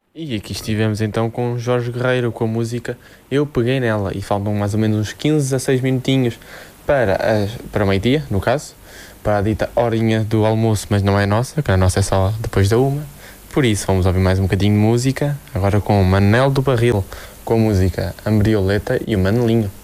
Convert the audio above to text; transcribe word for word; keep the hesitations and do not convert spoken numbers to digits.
E aqui estivemos então com Jorge Guerreiro com a música Eu Peguei Nela e faltam mais ou menos uns quinze a seis minutinhos para, as- para meio-dia, no caso, para a dita horinha do almoço, mas não é nossa, que a nossa é só depois da uma. Por isso vamos ouvir mais um bocadinho de música, agora com o Manel do Barril, com a música Ambrioleta e o Manelinho.